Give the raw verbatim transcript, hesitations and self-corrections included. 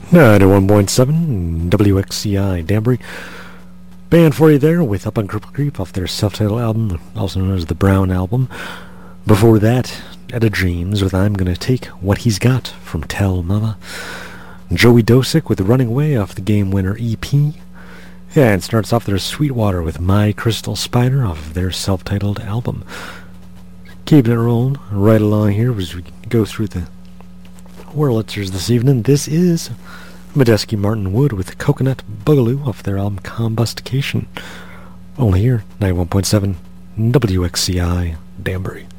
ninety-one point seven W X C I Danbury. Band for you there with Up on Cripple Creek off their self-titled album, also known as the Brown Album. Before that, Etta James with I'm Gonna Take What He's Got from Tell Mama. Joey Dosick with Running Away off the Game Winner E P. Yeah, and starts off their Sweetwater with My Crystal Spider off of their self-titled album. Keeping it rolling right along here as we go through the Wurlitzers this evening. This is Medeski Martin Wood with Coconut Boogaloo off their album Combustication. Only here, ninety-one point seven W X C I Danbury.